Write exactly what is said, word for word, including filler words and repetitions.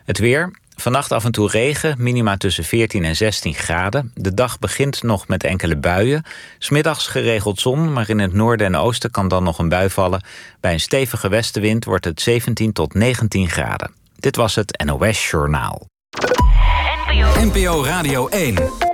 Het weer. Vannacht af en toe regen, minima tussen veertien en zestien graden. De dag begint nog met enkele buien. 's Middags geregeld zon, maar in het noorden en oosten kan dan nog een bui vallen. Bij een stevige westenwind wordt het zeventien tot negentien graden. Dit was het N O S Journaal. N P O Radio één.